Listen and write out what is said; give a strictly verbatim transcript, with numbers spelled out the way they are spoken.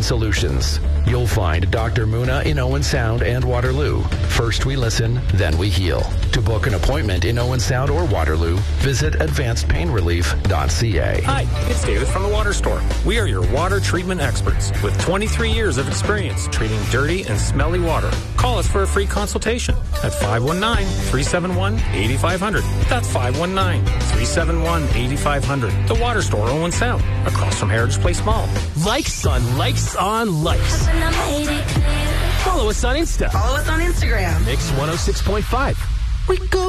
Solutions. You'll find Doctor Muna in Owen Sound and Waterloo. First we listen, then we heal. To book an appointment in Owen Sound or Waterloo, visit advanced pain relief dot c a. Hi, it's David from the Water Store. We are your water treatment experts with twenty-three years of experience treating dirty and smelly water. Call us for a free consultation at five one nine, three seven one, eight five zero zero. That's five one nine, three seven one, eight five zero zero. The Water Store, Owen Sound, across from Heritage Place Mall. Likes on likes on likes. Follow us on Insta. Follow us on Instagram. Mix one oh six point five. We go